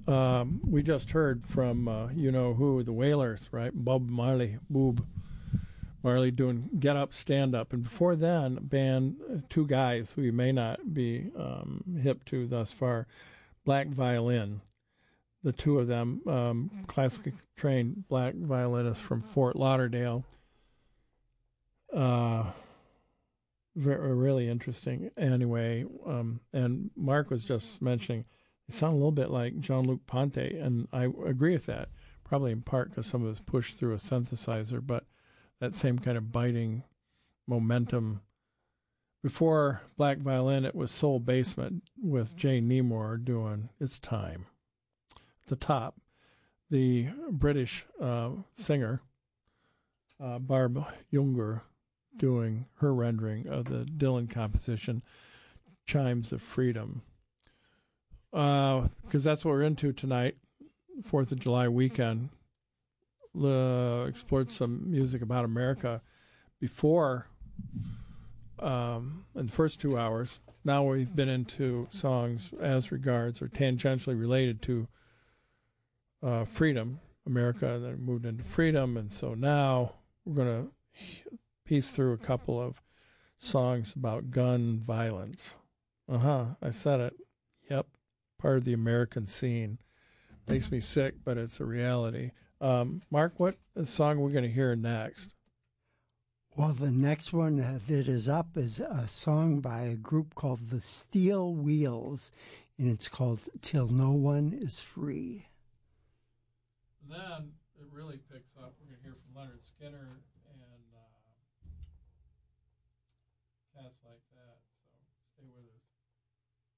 we just heard from you know who, the Wailers, right? Bob Marley, Boob Marley doing Get Up, Stand Up. And before then, band, two guys who you may not be hip to thus far, Black Violin. The two of them, classically trained black violinists from Fort Lauderdale. Very, really interesting. Anyway, and Mark was just mentioning, they sound a little bit like Jean-Luc Ponty, and I agree with that, probably in part because some of it's pushed through a synthesizer, but that same kind of biting momentum. Before Black Violin, it was Soul Basement with Jay Nemore doing It's Time. At the top, the British singer, Barb Younger, doing her rendering of the Dylan composition, Chimes of Freedom. Because that's what we're into tonight, 4th of July weekend. Explored some music about America before, in the first 2 hours. Now we've been into songs as regards or tangentially related to freedom, America, and then moved into freedom. And so now we're going to piece through a couple of songs about gun violence. I said it. Yep. Part of the American scene. Makes me sick, but it's a reality. Mark, what song we're going to hear next? Well, the next one that is up is a song by a group called the Steel Wheels, and it's called Till No One Is Free. Then it really picks up. We're going to hear from Leonard Skinner and cats like that.